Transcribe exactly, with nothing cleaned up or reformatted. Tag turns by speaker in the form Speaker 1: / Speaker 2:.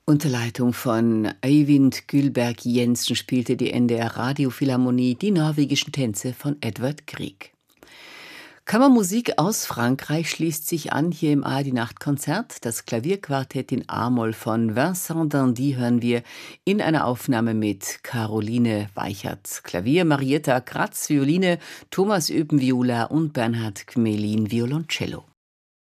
Speaker 1: Unter Leitung von Eivind Gylberg Jensen spielte die N D R Radiophilharmonie die norwegischen Tänze von Edvard Grieg. Kammermusik aus Frankreich schließt sich an hier im A R D-Nachtkonzert. Das Klavierquartett in A-Moll von Vincent d'Indy hören wir in einer Aufnahme mit Caroline Weichert Klavier, Marietta Kratz Violine, Thomas Öpen Viola und Bernhard Gmelin Violoncello.